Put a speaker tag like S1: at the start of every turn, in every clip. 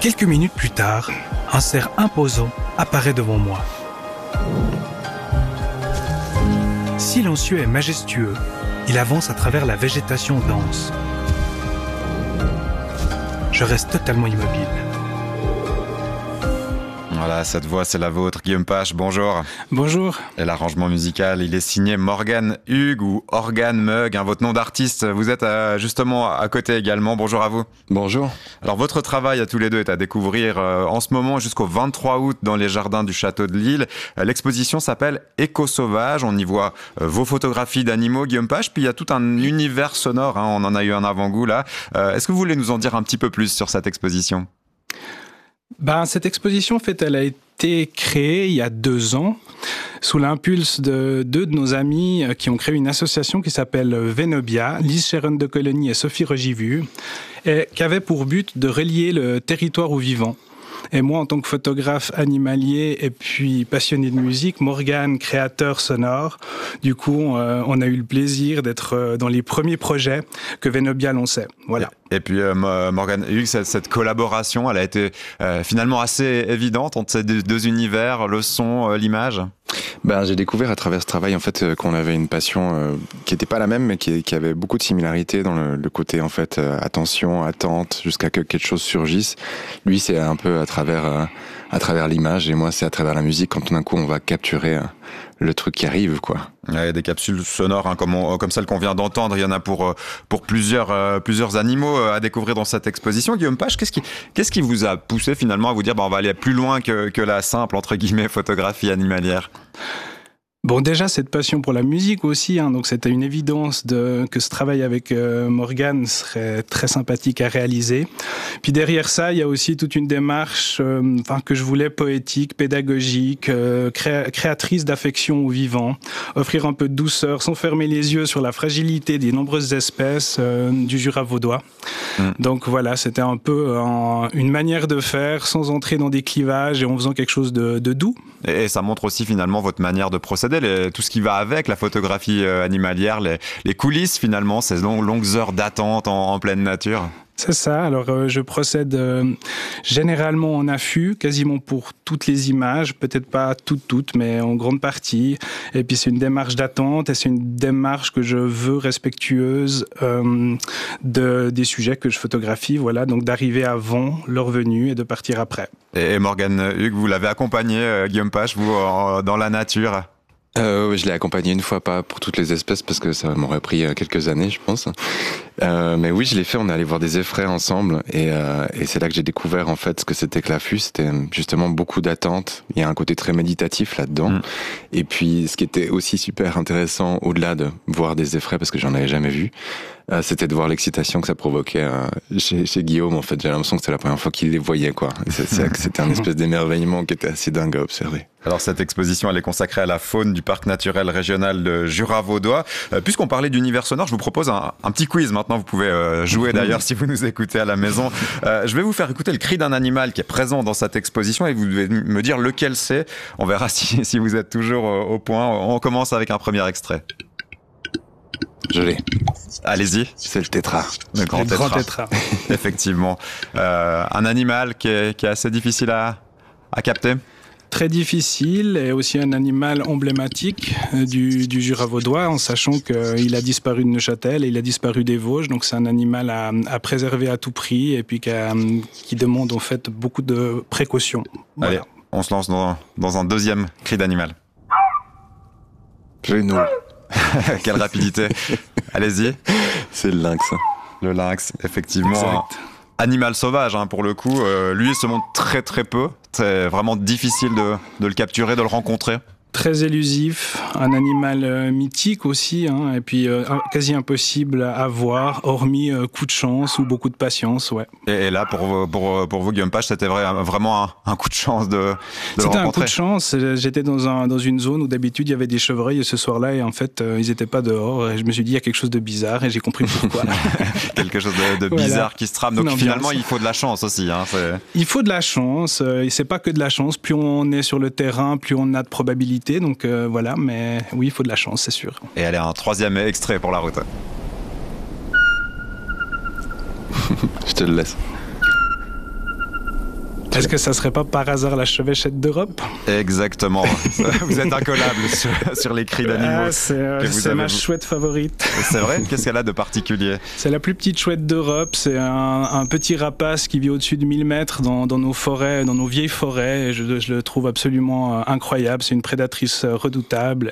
S1: Quelques minutes plus tard, un cerf imposant apparaît devant moi. Silencieux et majestueux, il avance à travers la végétation dense. Je reste totalement immobile.
S2: Voilà, cette voix, c'est la vôtre. Guillaume Pache, bonjour.
S1: Bonjour.
S2: Et l'arrangement musical, il est signé Morgan Hughes ou Organ Mug, votre nom d'artiste. Vous êtes justement à côté également. Bonjour à vous.
S3: Bonjour.
S2: Alors, votre travail à tous les deux est à découvrir en ce moment jusqu'au 23 août dans les jardins du château de Lille. L'exposition s'appelle Écho sauvage. On y voit vos photographies d'animaux, Guillaume Pache. Puis il y a tout un univers sonore. On en a eu un avant-goût là. Est-ce que vous voulez nous en dire un petit peu plus sur cette exposition ?
S1: Cette exposition, en fait, elle a été créée il y a 2 ans sous l'impulse de 2 de nos amis qui ont créé une association qui s'appelle Venobia, Lise Sharon de Colony et Sophie Regivu, et qui avait pour but de relier le territoire au vivant. Et moi, en tant que photographe animalier et puis passionné de musique, Morgan, créateur sonore, du coup, on a eu le plaisir d'être dans les premiers projets que Venobia lançait. Voilà.
S2: Et puis, Morgan Hughes, cette collaboration, elle a été finalement assez évidente entre ces deux univers, le son, l'image.
S3: J'ai découvert à travers ce travail en fait qu'on avait une passion qui n'était pas la même, mais qui avait beaucoup de similarités dans le côté en fait attention, attente, jusqu'à que quelque chose surgisse. Lui, c'est un peu à travers l'image, et moi, c'est à travers la musique. Quand tout d'un coup, on va capturer le truc qui arrive, quoi.
S2: Il y a des capsules sonores comme celle qu'on vient d'entendre. Il y en a pour plusieurs animaux à découvrir dans cette exposition. Guillaume Pache, qu'est-ce qui vous a poussé finalement à vous dire on va aller plus loin que la simple entre guillemets photographie animalière ?
S1: Bon, déjà, cette passion pour la musique aussi, donc c'était une évidence que ce travail avec Morgan serait très sympathique à réaliser. Puis derrière ça, il y a aussi toute une démarche que je voulais poétique, pédagogique, créatrice d'affection au vivant, offrir un peu de douceur sans fermer les yeux sur la fragilité des nombreuses espèces du Jura vaudois. Donc voilà, c'était un peu une manière de faire sans entrer dans des clivages et en faisant quelque chose de doux.
S2: Et ça montre aussi finalement votre manière de procéder, tout ce qui va avec la photographie animalière, les coulisses finalement, ces longues heures d'attente en pleine nature.
S1: C'est ça. Alors, je procède généralement en affût, quasiment pour toutes les images, peut-être pas toutes, mais en grande partie. Et puis, c'est une démarche d'attente et c'est une démarche que je veux respectueuse des sujets que je photographie. Voilà, donc d'arriver avant leur venue et de partir après.
S2: Et Morgan Hughes, vous l'avez accompagné, Guillaume Pache, vous, dans la nature ?
S3: Je l'ai accompagné une fois, pas pour toutes les espèces, parce que ça m'aurait pris quelques années, je pense. Mais oui, je l'ai fait, on est allé voir des effraies ensemble, et c'est là que j'ai découvert en fait ce que c'était que l'affût. C'était justement beaucoup d'attente, il y a un côté très méditatif là-dedans. Et puis ce qui était aussi super intéressant, au-delà de voir des effraies, parce que j'en avais jamais vu, c'était de voir l'excitation que ça provoquait chez Guillaume. En fait, j'ai l'impression que c'était la première fois qu'il les voyait, quoi. C'était un espèce d'émerveillement qui était assez dingue à observer.
S2: Alors cette exposition, elle est consacrée à la faune du parc naturel régional de Jura vaudois. Puisqu'on parlait d'univers sonore, je vous propose un petit quiz. Maintenant, vous pouvez jouer d'ailleurs si vous nous écoutez à la maison. Je vais vous faire écouter le cri d'un animal qui est présent dans cette exposition et vous devez me dire lequel c'est. On verra si vous êtes toujours au point. On commence avec un premier extrait.
S3: Je l'ai.
S2: Allez-y.
S3: C'est le tétra.
S2: Le grand tétra. Effectivement. Un animal qui est assez difficile à capter.
S1: Très difficile et aussi un animal emblématique du Jura vaudois, en sachant qu'il a disparu de Neuchâtel et il a disparu des Vosges. Donc c'est un animal à préserver à tout prix et puis qui demande en fait beaucoup de précautions. Voilà.
S2: Allez, on se lance dans un deuxième cri d'animal.
S3: Genou.
S2: Quelle rapidité. Allez-y.
S3: C'est le lynx.
S2: Le lynx, effectivement.
S1: Exact.
S2: Animal sauvage, pour le coup. Lui, il se montre très très peu. C'est vraiment difficile de le capturer, de le rencontrer.
S1: Très élusif, un animal mythique aussi, et puis quasi impossible à voir, hormis coup de chance ou beaucoup de patience, ouais.
S2: Et là, pour vous, Guillaume Pache, c'était vraiment un coup de chance de le rencontrer.
S1: C'était un coup de chance. J'étais dans une zone où d'habitude il y avait des chevreuils ce soir-là et en fait ils n'étaient pas dehors. Et je me suis dit il y a quelque chose de bizarre et j'ai compris pourquoi.
S2: Quelque chose de bizarre voilà. Qui se trame. Donc finalement il faut de la chance aussi.
S1: Il faut de la chance. Et c'est pas que de la chance. Plus on est sur le terrain, plus on a de probabilités. Donc voilà, mais oui, il faut de la chance, c'est sûr.
S2: Et allez, un troisième extrait pour la route.
S3: Je te le laisse.
S1: Est-ce que ça serait pas par hasard la chevêchette d'Europe?
S2: Exactement. Vous êtes incollable sur les cris d'animaux.
S1: C'est ma chouette favorite.
S2: C'est vrai? Qu'est-ce qu'elle a de particulier?
S1: C'est la plus petite chouette d'Europe. C'est un petit rapace qui vit au-dessus de 1000 mètres dans nos forêts, dans nos vieilles forêts. Et je le trouve absolument incroyable. C'est une prédatrice redoutable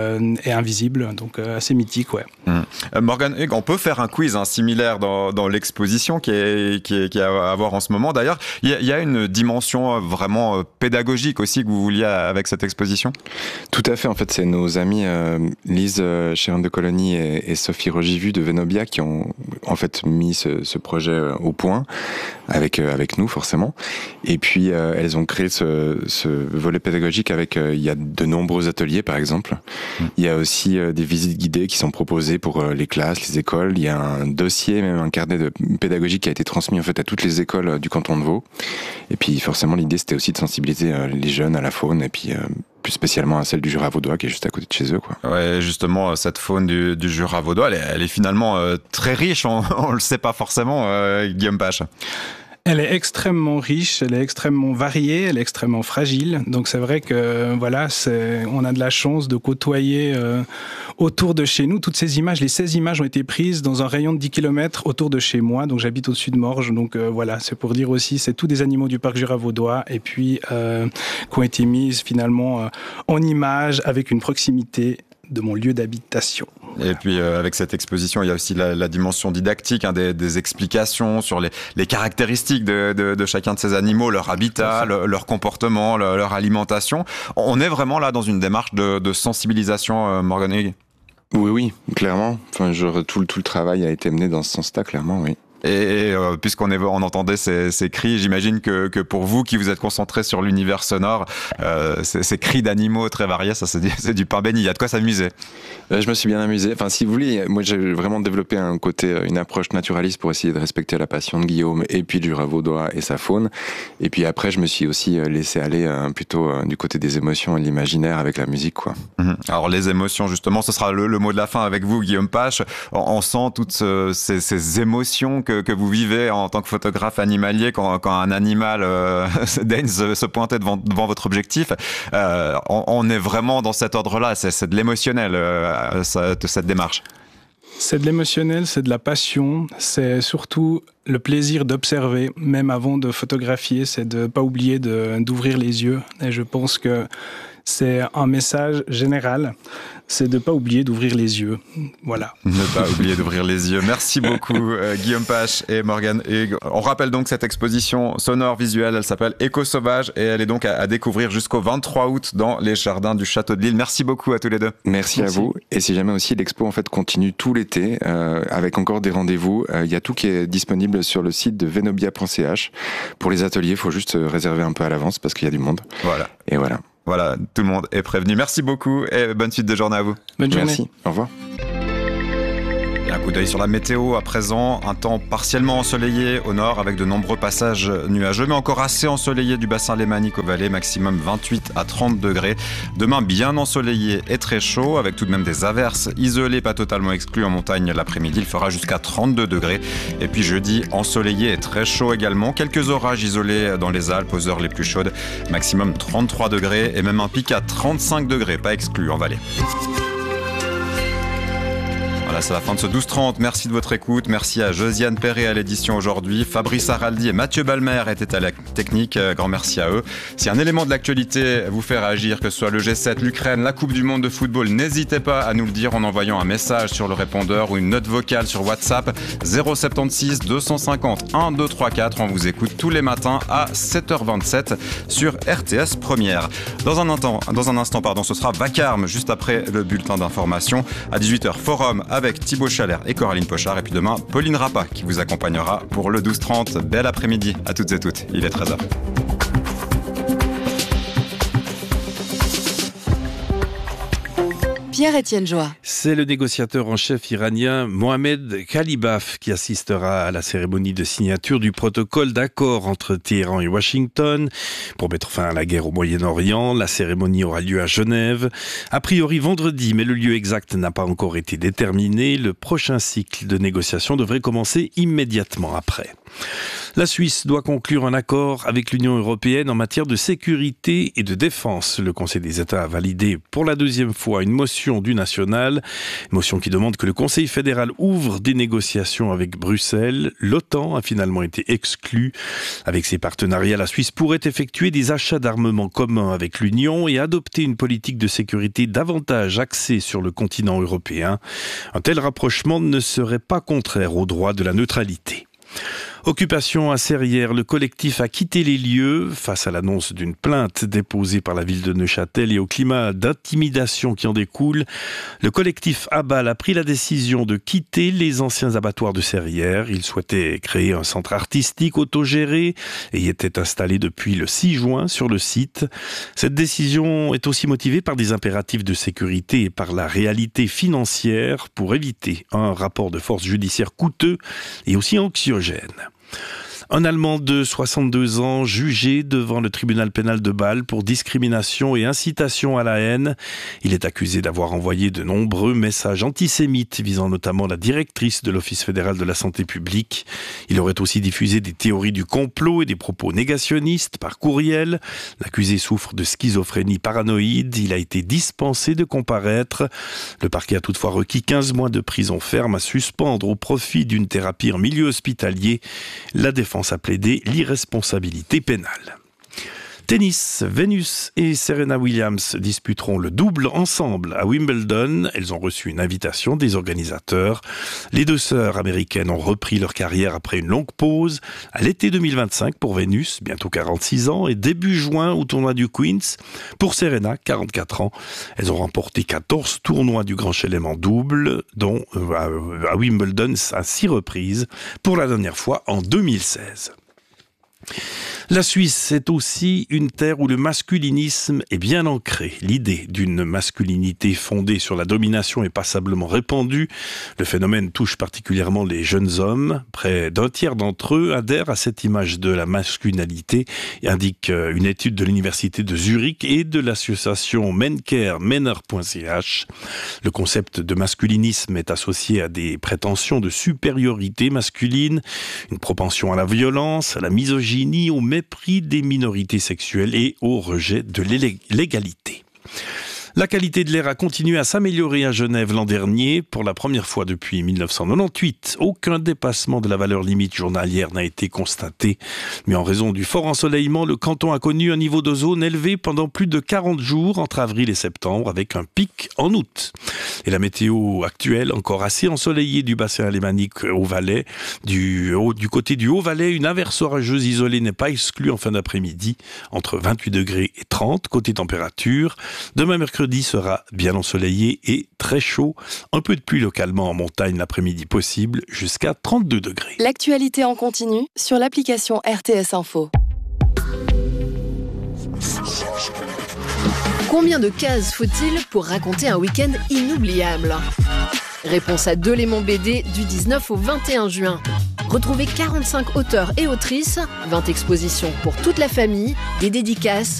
S1: et invisible, donc assez mythique, ouais.
S2: Morgan Hughes, on peut faire un quiz similaire dans l'exposition qui est à voir en ce moment. D'ailleurs, il y a une dimension vraiment pédagogique aussi que vous vouliez avec cette exposition?
S3: Tout à fait. En fait, c'est nos amis Lise Chérin de Colony et Sophie Rogivu de Venobia qui ont en fait mis ce projet au point avec nous forcément. Et puis elles ont créé ce volet pédagogique avec il y a de nombreux ateliers par exemple. Il y a aussi des visites guidées qui sont proposées pour les classes, les écoles. Il y a un dossier, même un carnet de pédagogie qui a été transmis en fait à toutes les écoles du canton de Vaud. Et puis forcément l'idée c'était aussi de sensibiliser les jeunes à la faune et puis plus spécialement à celle du Jura vaudois qui est juste à côté de chez eux, quoi.
S2: Ouais, justement cette faune du Jura vaudois, elle est finalement très riche. On le sait pas forcément, Guillaume Pache.
S1: Elle est extrêmement riche, elle est extrêmement variée, elle est extrêmement fragile. Donc c'est vrai que voilà, on a de la chance de côtoyer autour de chez nous toutes ces images. Les 16 images ont été prises dans un rayon de 10 km autour de chez moi. Donc j'habite au-dessus de Morges. Donc voilà, c'est pour dire aussi, c'est tous des animaux du parc Jura vaudois et puis qui ont été mises finalement en images avec une proximité de mon lieu d'habitation.
S2: Et puis avec cette exposition, il y a aussi la dimension didactique, des explications sur les caractéristiques de chacun de ces animaux, leur habitat, leur comportement, leur alimentation. On est vraiment là dans une démarche de sensibilisation, Morgan Hughes.
S3: Oui, clairement. Enfin, tout le travail a été mené dans ce sens-là, clairement, oui.
S2: Et puisqu'on entendait ces cris, j'imagine que pour vous qui vous êtes concentrés sur l'univers sonore, ces cris d'animaux très variés, ça c'est du pain béni. Il y a de quoi s'amuser.
S3: Je me suis bien amusé. Enfin, si vous voulez, moi j'ai vraiment développé une approche naturaliste pour essayer de respecter la passion de Guillaume et puis du Jura vaudois et sa faune. Et puis après, je me suis aussi laissé aller plutôt du côté des émotions et de l'imaginaire avec la musique, quoi.
S2: Alors les émotions, justement, ce sera le mot de la fin avec vous, Guillaume Pache. On sent toutes ces émotions que vous vivez en tant que photographe animalier quand un animal daigne se pointer devant votre objectif. On est vraiment dans cet ordre-là, c'est de l'émotionnel, cette démarche.
S1: C'est de l'émotionnel, c'est de la passion, c'est surtout le plaisir d'observer, même avant de photographier, c'est de ne pas oublier d'ouvrir les yeux. Et je pense que c'est un message général, c'est de ne pas oublier d'ouvrir les yeux. Voilà.
S2: Ne pas oublier d'ouvrir les yeux. Merci beaucoup Guillaume Pache et Morgan Hughes. On rappelle donc cette exposition sonore visuelle, elle s'appelle Écho sauvage et elle est donc à découvrir jusqu'au 23 août dans les jardins du Château de Lille. Merci beaucoup à tous les deux.
S3: Merci à vous. Et si jamais aussi l'expo en fait continue tout l'été avec encore des rendez-vous, il y a tout qui est disponible sur le site de venobia.ch. Pour les ateliers, il faut juste réserver un peu à l'avance parce qu'il y a du monde.
S2: Voilà.
S3: Et voilà.
S2: Voilà, tout le monde est prévenu. Merci beaucoup et bonne suite de journée à vous.
S1: Bonne journée.
S3: Merci, au revoir.
S2: Et un coup d'œil sur la météo à présent, un temps partiellement ensoleillé au nord avec de nombreux passages nuageux, mais encore assez ensoleillé du bassin lémanique aux vallées, maximum 28 à 30 degrés. Demain, bien ensoleillé et très chaud, avec tout de même des averses isolées, pas totalement exclues en montagne l'après-midi. Il fera jusqu'à 32 degrés. Et puis jeudi, ensoleillé et très chaud également. Quelques orages isolés dans les Alpes aux heures les plus chaudes, maximum 33 degrés et même un pic à 35 degrés, pas exclu en vallée. Voilà, c'est la fin de ce 12-30. Merci de votre écoute. Merci à Josiane Perret à l'édition aujourd'hui. Fabrice Araldi et Mathieu Balmer étaient à la technique. Grand merci à eux. Si un élément de l'actualité vous fait réagir, que ce soit le G7, l'Ukraine, la Coupe du Monde de football, n'hésitez pas à nous le dire en envoyant un message sur le répondeur ou une note vocale sur WhatsApp 076 250 1234. On vous écoute tous les matins à 7h27 sur RTS Première. Dans un instant, ce sera Vacarme juste après le bulletin d'information. À 18h, Forum avec Thibaut Chalère et Coraline Pochard. Et puis demain, Pauline Rappa qui vous accompagnera pour le 12-30. Bel après-midi à toutes et toutes. Il est 13h.
S4: Pierre-Étienne Joie.
S5: C'est le négociateur en chef iranien Mohamed Khalibaf qui assistera à la cérémonie de signature du protocole d'accord entre Téhéran et Washington pour mettre fin à la guerre au Moyen-Orient. La cérémonie aura lieu à Genève, a priori vendredi, mais le lieu exact n'a pas encore été déterminé. Le prochain cycle de négociations devrait commencer immédiatement après. La Suisse doit conclure un accord avec l'Union européenne en matière de sécurité et de défense. Le Conseil des États a validé pour la deuxième fois une motion du national, motion qui demande que le Conseil fédéral ouvre des négociations avec Bruxelles. L'OTAN a finalement été exclue. Avec ses partenariats, la Suisse pourrait effectuer des achats d'armements communs avec l'Union et adopter une politique de sécurité davantage axée sur le continent européen. Un tel rapprochement ne serait pas contraire au droit de la neutralité. Occupation à Serrières, le collectif a quitté les lieux face à l'annonce d'une plainte déposée par la ville de Neuchâtel et au climat d'intimidation qui en découle. Le collectif Abal a pris la décision de quitter les anciens abattoirs de Serrières. Il souhaitait créer un centre artistique autogéré et y était installé depuis le 6 juin sur le site. Cette décision est aussi motivée par des impératifs de sécurité et par la réalité financière pour éviter un rapport de force judiciaire coûteux et aussi anxiogène. Un Allemand de 62 ans jugé devant le tribunal pénal de Bâle pour discrimination et incitation à la haine. Il est accusé d'avoir envoyé de nombreux messages antisémites visant notamment la directrice de l'Office fédéral de la santé publique. Il aurait aussi diffusé des théories du complot et des propos négationnistes par courriel. L'accusé souffre de schizophrénie paranoïde. Il a été dispensé de comparaître. Le parquet a toutefois requis 15 mois de prison ferme à suspendre au profit d'une thérapie en milieu hospitalier. La défense a plaidé l'irresponsabilité pénale. Tennis, Venus et Serena Williams disputeront le double ensemble à Wimbledon. Elles ont reçu une invitation des organisateurs. Les deux sœurs américaines ont repris leur carrière après une longue pause à l'été 2025 pour Venus, bientôt 46 ans, et début juin au tournoi du Queens. Pour Serena, 44 ans, elles ont remporté 14 tournois du Grand Chelem en double, dont à Wimbledon à 6 reprises, pour la dernière fois en 2016. La Suisse est aussi une terre où le masculinisme est bien ancré. L'idée d'une masculinité fondée sur la domination est passablement répandue. Le phénomène touche particulièrement les jeunes hommes. Près d'un tiers d'entre eux adhèrent à cette image de la masculinité, indique une étude de l'université de Zurich et de l'association menner.ch. Le concept de masculinisme est associé à des prétentions de supériorité masculine, une propension à la violence, à la misogynie, au mépris des minorités sexuelles et au rejet de l'égalité. La qualité de l'air a continué à s'améliorer à Genève l'an dernier. Pour la première fois depuis 1998, aucun dépassement de la valeur limite journalière n'a été constaté. Mais en raison du fort ensoleillement, le canton a connu un niveau d'ozone élevé pendant plus de 40 jours entre avril et septembre, avec un pic en août. Et la météo actuelle, encore assez ensoleillée du bassin alémanique au Valais. Du côté du Haut-Valais, une averse orageuse isolée n'est pas exclue en fin d'après-midi, entre 28 degrés et 30 côté température. Demain mercredi sera bien ensoleillé et très chaud. Un peu de pluie localement en montagne l'après-midi possible, jusqu'à 32 degrés.
S4: L'actualité en continu sur l'application RTS Info. Combien de cases faut-il pour raconter un week-end inoubliable ? Réponse à Delémont BD du 19 au 21 juin. Retrouvez 45 auteurs et autrices, 20 expositions pour toute la famille, des dédicaces,